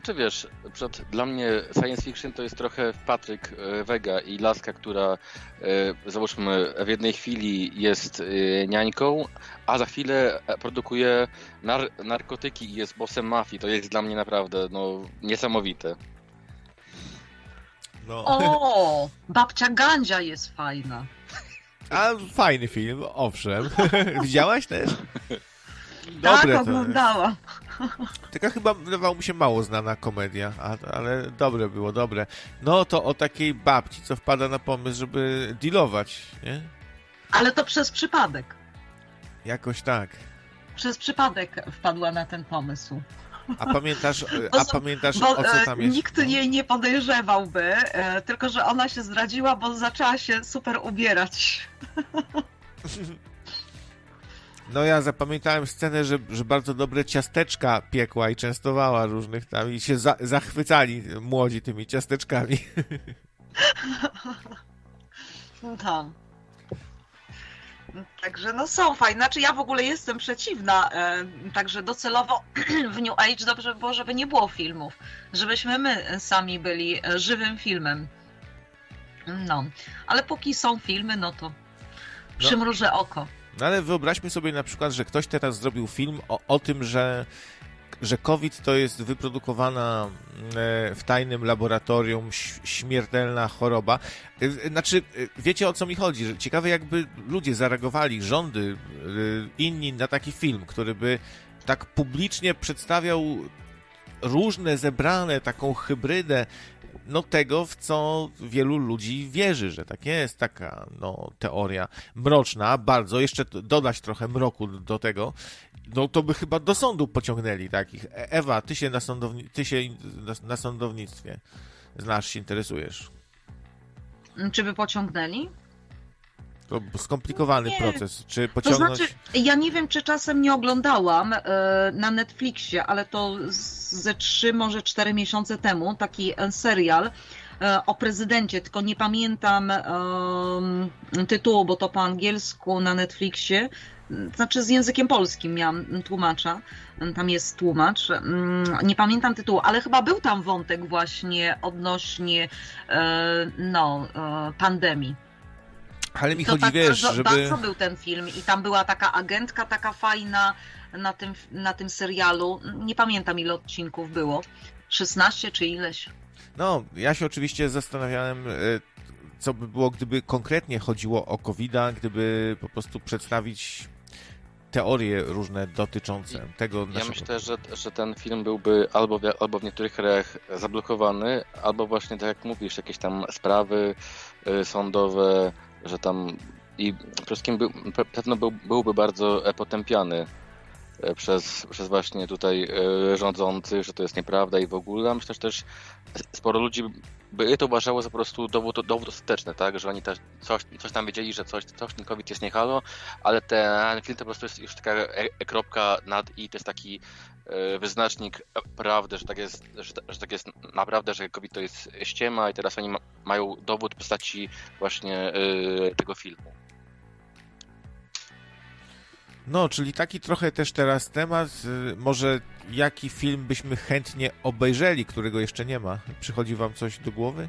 Czy wiesz, dla mnie science fiction to jest trochę Patryk Wega i laska, która załóżmy w jednej chwili jest niańką, a za chwilę produkuje narkotyki i jest bossem mafii. To jest dla mnie naprawdę niesamowite. No. O, babcia Gandzia jest fajna. A fajny film, owszem. Widziałaś też? Tak, oglądałam. Tylko chyba wydawało mi się mało znana komedia, ale dobre było, dobre. No to o takiej babci, co wpada na pomysł, żeby dealować, nie? Ale to przez przypadek. Jakoś tak. Przez przypadek wpadła na ten pomysł. A pamiętasz o co tam jest? Nikt jej nie podejrzewałby, tylko że ona się zdradziła, bo zaczęła się super ubierać. No ja zapamiętałem scenę, że bardzo dobre ciasteczka piekła i częstowała różnych tam i się zachwycali młodzi tymi ciasteczkami. Tak. Także są fajne. Znaczy ja w ogóle jestem przeciwna, także docelowo w New Age dobrze by było, żeby nie było filmów. Żebyśmy my sami byli żywym filmem. No, ale póki są filmy, no to przymrużę oko. No ale wyobraźmy sobie na przykład, że ktoś teraz zrobił film o tym, że COVID to jest wyprodukowana w tajnym laboratorium śmiertelna choroba. Znaczy, wiecie o co mi chodzi? Że ciekawe jakby ludzie zareagowali, rządy, inni na taki film, który by tak publicznie przedstawiał różne zebrane, taką hybrydę tego, w co wielu ludzi wierzy, że tak jest, taka teoria mroczna, bardzo, jeszcze dodać trochę mroku do tego, to by chyba do sądu pociągnęli takich. Ewa, ty się na sądownictwie znasz, się interesujesz. Czy by pociągnęli? To skomplikowany proces. Czy pociągnąć... To znaczy, ja nie wiem, czy czasem nie oglądałam na Netflixie, ale to ze 3, może 4 miesiące temu, taki serial o prezydencie, tylko nie pamiętam tytułu, bo to po angielsku na Netflixie, znaczy z językiem polskim miałam tłumacza, tam jest tłumacz, nie pamiętam tytułu, ale chyba był tam wątek właśnie odnośnie pandemii. Ale mi to chodzi, tak, wiesz, żeby... Bardzo był ten film i tam była taka agentka taka fajna na tym serialu. Nie pamiętam, ile odcinków było. 16 czy ileś. No, ja się oczywiście zastanawiałem, co by było, gdyby konkretnie chodziło o COVID-a, gdyby po prostu przedstawić teorie różne dotyczące tego. Ja myślę, że ten film byłby albo w niektórych krajach zablokowany, albo właśnie, tak jak mówisz, jakieś tam sprawy sądowe, że tam i przede wszystkim pewno byłby bardzo potępiany przez właśnie tutaj rządzących, że to jest nieprawda i w ogóle. Myślę, że też sporo ludzi by to uważało za po prostu dowód ostateczny, tak? Że oni też coś tam wiedzieli, że ten COVID jest nie halo, ale ten film to po prostu jest już taka kropka nad i, to jest taki wyznacznik prawdy, że tak jest naprawdę, że COVID to jest ściema i teraz oni mają dowód w postaci właśnie tego filmu. No, czyli taki trochę też teraz temat, może jaki film byśmy chętnie obejrzeli, którego jeszcze nie ma? Przychodzi wam coś do głowy?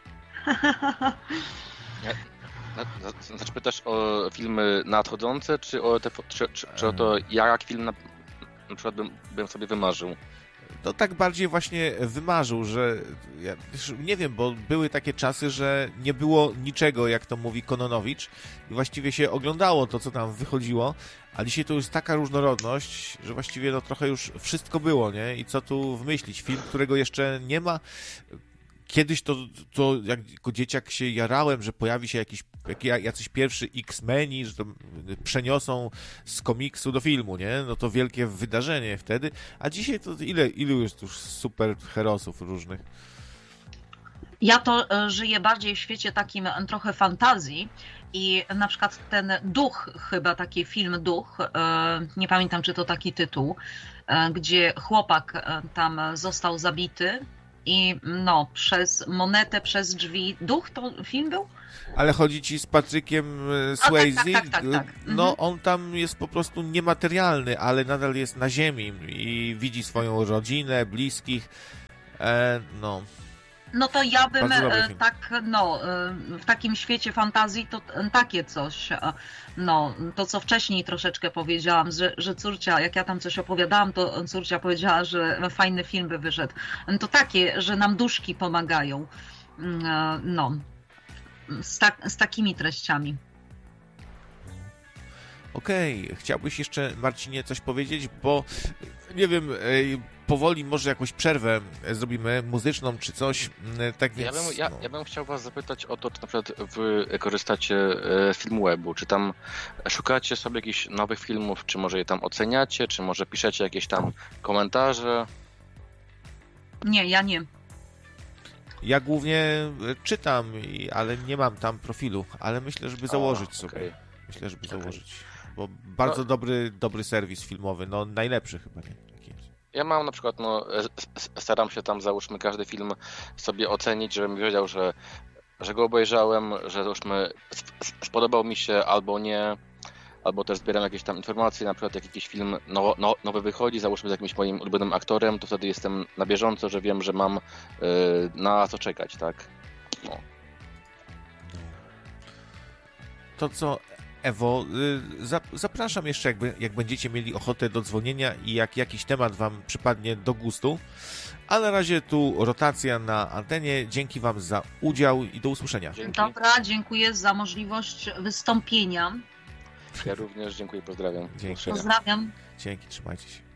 Znaczy pytasz o filmy nadchodzące, czy o to, jak film na przykład bym sobie wymarzył? No tak bardziej właśnie wymarzył, że ja nie wiem, bo były takie czasy, że nie było niczego, jak to mówi Kononowicz i właściwie się oglądało to, co tam wychodziło, a dzisiaj to jest taka różnorodność, że właściwie trochę już wszystko było, nie? I co tu wymyślić? Film, którego jeszcze nie ma. Kiedyś to jak jako dzieciak się jarałem, że pojawi się jacyś pierwszy X-Meni, że to przeniosą z komiksu do filmu, nie? No to wielkie wydarzenie wtedy. A dzisiaj to ilu jest już superherosów różnych? Ja to żyję bardziej w świecie takim trochę fantazji i na przykład ten Duch, chyba taki film Duch, nie pamiętam, czy to taki gdzie chłopak tam został zabity i przez monetę, przez drzwi. Duch to film był? Ale chodzi ci z Patrykiem Swayze? Tak. No on tam jest po prostu niematerialny, ale nadal jest na ziemi i widzi swoją rodzinę, bliskich. No. No to ja bym Bardzo dobry film. tak, no, w takim świecie fantazji to takie coś, no, to co wcześniej troszeczkę powiedziałam, że córcia, jak ja tam coś opowiadałam, to córcia powiedziała, że fajny film by wyszedł. To takie, że nam duszki pomagają, no, z takimi treściami. Okej, chciałbyś jeszcze, Marcinie, coś powiedzieć? Bo, nie wiem, powoli może jakąś przerwę zrobimy, muzyczną czy coś, tak więc... Ja bym chciał was zapytać o to, czy na przykład wy korzystacie z Filmwebu, czy tam szukacie sobie jakichś nowych filmów, czy może je tam oceniacie, czy może piszecie jakieś tam komentarze? Nie, ja nie. Ja głównie czytam, ale nie mam tam profilu, ale myślę, żeby założyć sobie. Okay. Myślę, żeby założyć, bo bardzo dobry serwis filmowy, no najlepszy chyba, nie? Ja mam na przykład, no, staram się tam, załóżmy, każdy film sobie ocenić, żebym wiedział, że go obejrzałem, że załóżmy spodobał mi się albo nie, albo też zbieram jakieś tam informacje, na przykład jak jakiś film nowy wychodzi, załóżmy z jakimś moim ulubionym aktorem, to wtedy jestem na bieżąco, że wiem, że mam na co czekać, tak? No. To co, Ewo, zapraszam jeszcze, jak będziecie mieli ochotę do dzwonienia i jak jakiś temat wam przypadnie do gustu. A na razie tu rotacja na antenie. Dzięki wam za udział i do usłyszenia. Dzięki. Dobra, dziękuję za możliwość wystąpienia. Ja również dziękuję, pozdrawiam. Dzięki. Pozdrawiam. Dzięki, trzymajcie się.